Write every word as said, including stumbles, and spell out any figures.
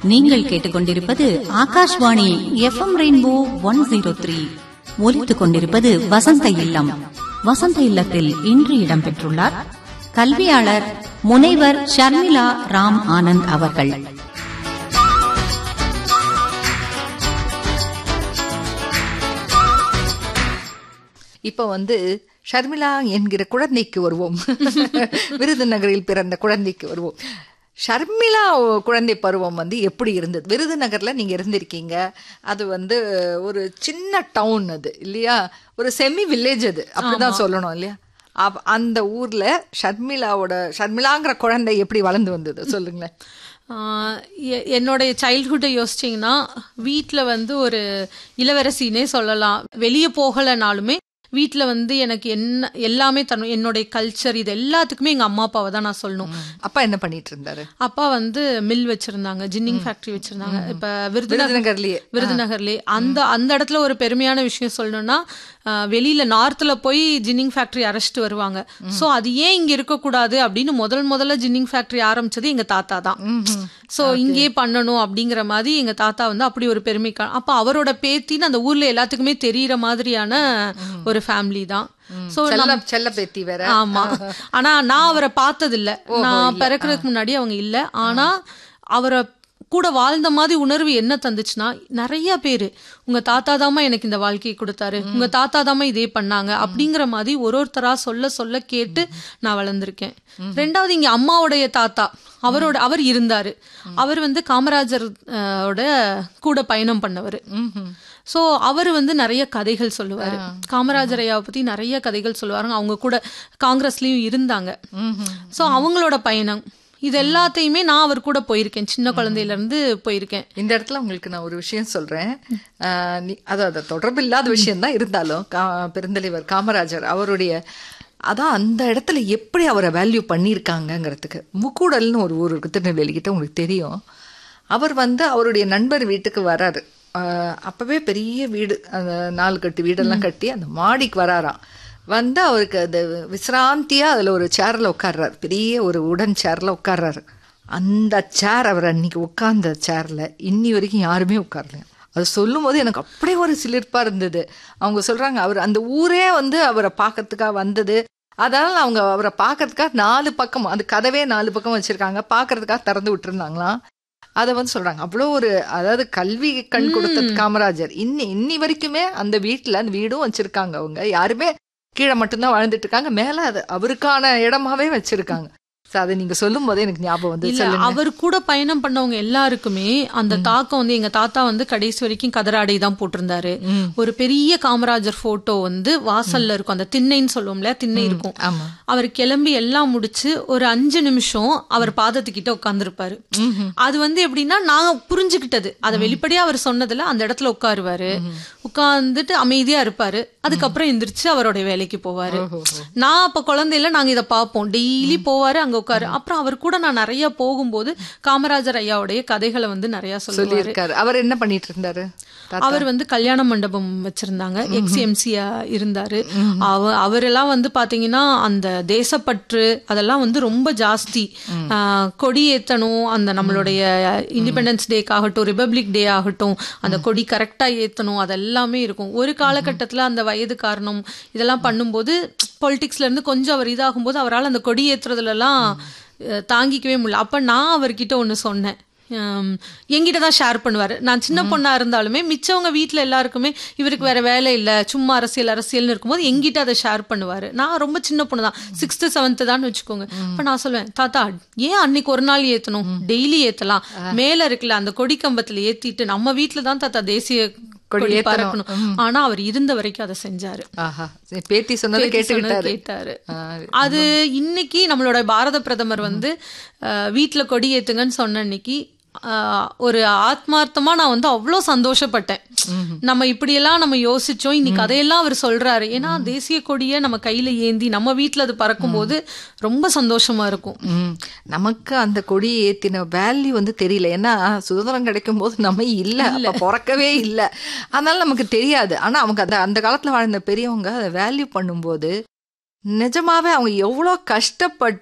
நீங்கள் கேட்டுக்கொண்டிருப்பது Akashvani F M rainbow one zero three. ஒலித்துக் கொண்டிருப்பது வசந்த இல்லம். வசந்த இல்லத்தில் இன்று இடம்பெற்றுள்ளார் கல்வியாளர் முனைவர் ஷர்மிளா ராம் ஆனந்த் அவர்கள். இப்ப வந்து ஷர்மிளா என்கிற குழந்தைக்கு வருவோம். விருதுநகரில் பிறந்த குழந்தைக்கு வருவோம். ஷர்மிளா குழந்தை பருவம் வந்து எப்படி இருந்தது? விருதுநகர்ல நீங்க இருந்திருக்கீங்க. அது வந்து ஒரு சின்ன டவுன், அது இல்லையா, ஒரு செமி வில்லேஜ், அது அப்படிதான் சொல்லணும் இல்லையா? அந்த ஊர்ல ஷர்மிளாவோட ஷர்மிளாங்கிற குழந்தை எப்படி வளர்ந்து வந்தது சொல்லுங்களேன். என்னுடைய சைல்ட்ஹுட்டை யோசிச்சிங்கன்னா, வீட்டில் வந்து ஒரு இளவரசினே சொல்லலாம். வெளியே போகலைனாலுமே வீட்டில் வந்து எனக்கு என்ன எல்லாமே தரணும். என்னுடைய கல்ச்சர் இது எல்லாத்துக்குமே எங்கள் அம்மா அப்பாவை தான் நான் சொல்லணும். அப்பா என்ன பண்ணிட்டு இருந்தாரு? அப்பா வந்து மில் வச்சிருந்தாங்க, ஜின்னிங் ஃபேக்டரி வச்சிருந்தாங்க. இப்போ விருதுநகர்லயே விருதுநகர்லயே அந்த அந்த இடத்துல ஒரு பெருமையான விஷயம் சொல்லணும்னா, வெளியில நார்த்ல போய் ஜின்னிங் ஃபேக்டரி அரைச்சிட்டு வருவாங்க. ஸோ அது ஏன் இங்க இருக்கக்கூடாது அப்படின்னு முதல் முதல்ல ஜின்னிங் ஃபேக்டரி ஆரம்பிச்சது எங்க தாத்தா தான். ஸோ இங்கே பண்ணணும் அப்படிங்கிற மாதிரி எங்க தாத்தா வந்து அப்படி ஒரு பெருமைக்கா. அப்ப அவரோட பேத்தின்னு அந்த ஊர்ல எல்லாத்துக்குமே தெரியற மாதிரியான ஒரு ஃபேமிலி தான். செல்ல பேத்தி வேற. ஆமா. ஆனா நான் அவரை பார்த்தது இல்ல. நான் பிறக்கிறதுக்கு முன்னாடி அவங்க இல்ல. ஆனா அவரை கூட வாழ்ந்த மாதிரி உணர்வு என்ன தந்துச்சுன்னா, நிறைய பேரு உங்க தாத்தா தாமா எனக்கு இந்த வாழ்க்கையை கொடுத்தாரு, உங்க தாத்தா தாமா இதே பண்ணாங்க அப்படிங்கிற மாதிரி ஒரு ஒருத்தரா சொல்ல சொல்ல கேட்டு நான் வளர்ந்துருக்கேன். ரெண்டாவது, இங்க அம்மாவுடைய தாத்தா அவரோட அவர் இருந்தாரு. அவர் வந்து காமராஜர் கூட பயணம் பண்ணவர். ஸோ அவர் வந்து நிறைய கதைகள் சொல்லுவாரு. காமராஜர் ஐயாவை பத்தி நிறைய கதைகள் சொல்லுவாருங்க. அவங்க கூட காங்கிரஸ்லயும் இருந்தாங்க. ஸோ அவங்களோட பயணம் இது எல்லாத்தையுமே நான் அவர் கூட போயிருக்கேன். சின்ன குழந்தையில இருந்து போயிருக்கேன். இந்த இடத்துல உங்களுக்கு நான் ஒரு விஷயம் சொல்றேன். அதாவது தொடர்பு இல்லாத விஷயம் தான் இருந்தாலும், பெருந்தலைவர் காமராஜர் அவருடைய அதான் அந்த இடத்துல எப்படி அவரை வேல்யூ பண்ணியிருக்காங்கிறதுக்கு, முக்கூடல்னு ஒரு ஊர் இருக்கு திருநெல்வேலிக்கிட்ட, உங்களுக்கு தெரியும். அவர் வந்து அவருடைய நண்பர் வீட்டுக்கு வராரு. அப்பவே பெரிய வீடு, அந்த நாலு கட்டு வீடெல்லாம் கட்டி அந்த மாடிக்கு வராராம். வந்து அவருக்கு அது விசிராந்தியா அதுல ஒரு சேர்ல உட்கார்றாரு, பெரிய ஒரு உடன் சேர்ல உட்கார்றாரு. அந்த சேர், அவர் அன்னைக்கு உட்கார்ந்த சேர்ல இன்னி வரைக்கும் யாருமே உட்காரலையா. அது சொல்லும் போது எனக்கு அப்படியே ஒரு சிலிர்ப்பா இருந்தது. அவங்க சொல்றாங்க, அவர் அந்த ஊரே வந்து அவரை பார்க்கறதுக்காக வந்தது. அதனால அவங்க அவரை பார்க்கறதுக்காக நாலு பக்கம், அது கதவே நாலு பக்கம் வச்சிருக்காங்க, பார்க்கறதுக்காக திறந்து விட்டுருந்தாங்களாம். அதை வந்து சொல்றாங்க. அவ்வளோ ஒரு, அதாவது கல்வி கண் கொடுத்தது காமராஜர். இன்னி இன்னி வரைக்குமே அந்த வீட்டுல அந்த வீடும் வச்சிருக்காங்க. அவங்க யாருமே கீழே மட்டும்தான் வாழ்ந்துட்டு இருக்காங்க, மேல அது அவருக்கான இடமாவே வச்சிருக்காங்க. அதை நீங்க சொல்லும் போதே எனக்கு ஞாபகம் வந்து, அவர் கூட பயணம் பண்ணவங்க எல்லாருக்குமே அந்த தாக்கம் வந்து, எங்க தாத்தா வந்து கடைசி வரைக்கும் கதராடை தான் போட்டிருந்தாரு. ஒரு பெரிய காமராஜர் போட்டோ வந்து வாசல்ல இருக்கும், அந்த திண்ணைன்னு சொல்லுவோம்ல, திண்ணை இருக்கும். அவர் கிளம்பி எல்லாம் முடிச்சு ஒரு அஞ்சு நிமிஷம் அவர் பாதத்துக்கிட்ட உட்கார்ந்துருப்பாரு. அது வந்து எப்படின்னா, நான் புரிஞ்சுக்கிட்டது, அதை வெளிப்படையா அவர் சொன்னதுல, அந்த இடத்துல உட்காருவாரு, உட்கார்ந்துட்டு அமைதியா இருப்பாரு. அதுக்கப்புறம் எந்திரிச்சு அவரோட வேலைக்கு போவாரு. நான் அப்ப குழந்தையில நாங்க இதை பார்ப்போம், டெய்லி போவாரு அங்க உட்காரு. அப்புறம் அவர் கூட நான் நிறைய போகும்போது காமராஜர் ஐயாவுடைய கதைகளை வந்து நிறைய சொல்லியிருக்காரு. அவர் என்ன பண்ணிட்டு இருந்தாரு? அவர் வந்து கல்யாண மண்டபம் வச்சிருந்தாங்க, எக்ஸ்எம்சியா இருந்தாரு. அவரெல்லாம் வந்து பாத்தீங்கன்னா அந்த தேசப்பற்று அதெல்லாம் வந்து ரொம்ப ஜாஸ்தி. கொடி ஏத்தணும், அந்த நம்மளுடைய இண்டிபெண்டன்ஸ் டேக்கு ஆகட்டும், ரிபப்ளிக் டே ஆகட்டும், அந்த கொடி கரெக்டா ஏத்தணும், அதெல்லாமே இருக்கும். ஒரு காலகட்டத்துல அந்த வயது காரணம் இதெல்லாம் பண்ணும்போது, பொலிட்டிக்ஸ்ல இருந்து கொஞ்சம் அவர் இதாகும் போது அவரால் அந்த கொடி ஏத்துறதுல எல்லாம் தாங்கிக்கவே முடியல. அப்ப நான் அவர்கிட்ட ஒண்ணு சொன்னேன், என்கிட்ட தான் ஷேர் பண்ணுவாரு. நான் சின்ன பொண்ணா இருந்தாலுமே மிச்சவங்க வீட்டுல எல்லாருக்குமே இவருக்கு வேற வேலை இல்ல, சும்மா அரசியல் அரசியல்னு இருக்கும்போது என்கிட்ட அதை ஷேர் பண்ணுவாரு. நான் ரொம்ப சின்ன பொண்ணு தான், சிக்ஸ்த் செவன்த் தான் வச்சுக்கோங்க. அப்ப நான் சொல்லுவேன், தாத்தா ஏன் அன்னைக்கு ஒரு நாள் ஏத்தணும், டெய்லி ஏத்தலாம், மேல இருக்குல்ல அந்த கொடி கம்பத்துல ஏத்திட்டு நம்ம வீட்டுல தான் தாத்தா தேசிய கொடி பறக்கணும். ஆனா அவர் இருந்த வரைக்கும் அதை செஞ்சாரு. பேத்தி சொன்னதை கேட்டாரு. அது இன்னைக்கு நம்மளோட பாரத பிரதமர் வந்து வீட்டுல கொடி ஏத்துங்கன்னு சொன்ன அன்னைக்கு ஒரு ஆத்மார்த்தமா நான் வந்து அவ்வளோ சந்தோஷப்பட்டேன். நம்ம இப்படியெல்லாம் நம்ம யோசிச்சோம், இன்னைக்கு அதையெல்லாம் அவர் சொல்றாரு. ஏன்னா தேசிய கொடியை நம்ம கையில ஏந்தி நம்ம வீட்டுல அது பறக்கும் போது ரொம்ப சந்தோஷமா இருக்கும். நமக்கு அந்த கொடி ஏத்தின வேல்யூ வந்து தெரியல. ஏன்னா சுதந்திரம் கிடைக்கும் போது நம்ம இல்ல, பிறக்கவே இல்லை, அதனால நமக்கு தெரியாது. ஆனா அவங்க அந்த அந்த காலத்துல வாழ்ந்த பெரியவங்க அதை வேல்யூ பண்ணும்போது நிஜமாவே அவங்க எவ்வளோ கஷ்டப்பட்டு